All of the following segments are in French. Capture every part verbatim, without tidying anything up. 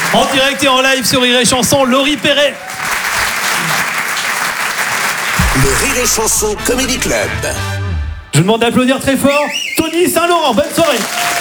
En direct et en live sur Rire et Chanson, Laurie Perret. Le Rire et Chanson Comedy Club. Je vous demande d'applaudir très fort Tony Saint-Laurent. Bonne soirée.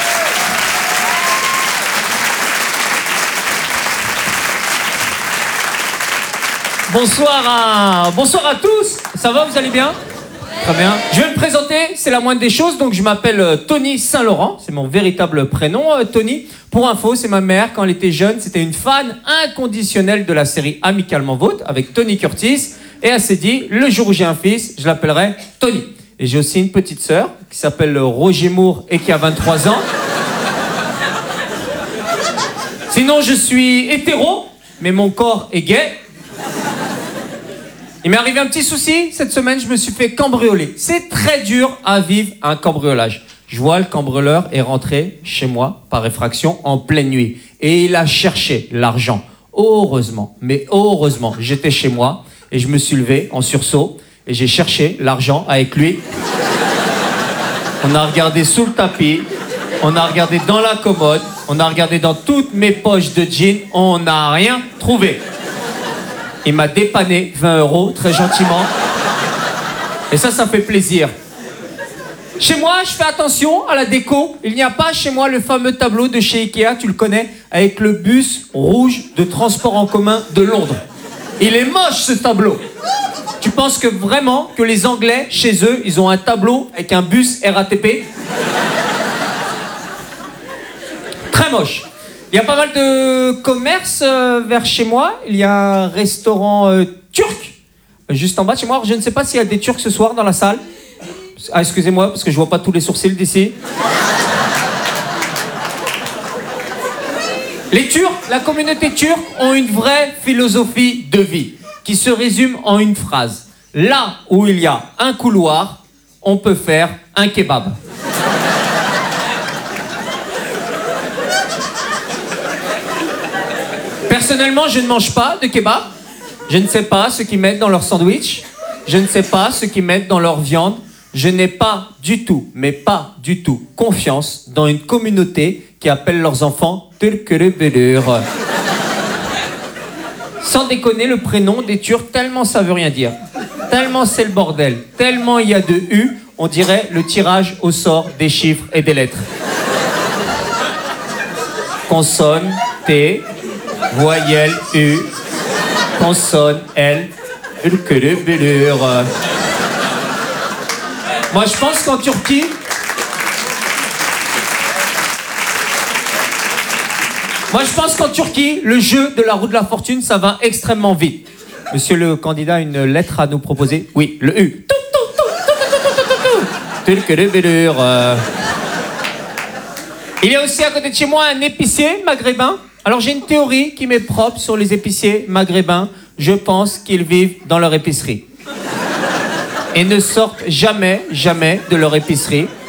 Bonsoir à... Bonsoir à tous. Ça va, vous allez bien? Très bien. Je vais me présenter, c'est la moindre des choses. Donc je m'appelle euh, Tony Saint-Laurent, c'est mon véritable prénom, euh, Tony. Pour info, c'est ma mère, quand elle était jeune, c'était une fan inconditionnelle de la série Amicalement Vôtre avec Tony Curtis. Et elle s'est dit, le jour où j'ai un fils, je l'appellerai Tony. Et j'ai aussi une petite sœur qui s'appelle Roger Moore et qui a vingt-trois ans. Sinon, je suis hétéro, mais mon corps est gay. Il m'est arrivé un petit souci, cette semaine, je me suis fait cambrioler. C'est très dur à vivre un cambriolage. Je vois, le cambrioleur est rentré chez moi par effraction en pleine nuit. Et il a cherché l'argent. Heureusement, mais heureusement, j'étais chez moi et je me suis levé en sursaut et j'ai cherché l'argent avec lui. On a regardé sous le tapis, on a regardé dans la commode, on a regardé dans toutes mes poches de jeans, on n'a rien trouvé. Il m'a dépanné vingt euros, très gentiment. Et ça, ça fait plaisir. Chez moi, je fais attention à la déco. Il n'y a pas chez moi le fameux tableau de chez Ikea, tu le connais, avec le bus rouge de transport en commun de Londres. Il est moche, ce tableau. Tu penses que vraiment que les Anglais, chez eux, ils ont un tableau avec un bus R A T P? Très moche. Il y a pas mal de commerces euh, vers chez moi. Il y a un restaurant euh, turc, juste en bas de chez moi. Alors, je ne sais pas s'il y a des Turcs ce soir dans la salle. Ah, excusez-moi, parce que je vois pas tous les sourcils d'ici. Les Turcs, la communauté turque, ont une vraie philosophie de vie qui se résume en une phrase. Là où il y a un couloir, on peut faire un kebab. Personnellement, je ne mange pas de kebab. Je ne sais pas ce qu'ils mettent dans leur sandwich. Je ne sais pas ce qu'ils mettent dans leur viande. Je n'ai pas du tout, mais pas du tout, confiance dans une communauté qui appelle leurs enfants Türkürübülür. Sans déconner, le prénom des Turcs, tellement ça veut rien dire. Tellement c'est le bordel. Tellement il y a de U, on dirait le tirage au sort des chiffres et des lettres. Consonne, T... Voyelle U, consonne L, Türkürübülür. Moi, je pense qu'en Turquie, moi, je pense qu'en Turquie, le jeu de la roue de la fortune, ça va extrêmement vite. Monsieur le candidat, une lettre à nous proposer? Oui, le U. Türkürübülür. Il y a aussi à côté de chez moi un épicier maghrébin. Alors j'ai une théorie qui m'est propre sur les épiciers maghrébins. Je pense qu'ils vivent dans leur épicerie. Et ne sortent jamais, jamais de leur épicerie.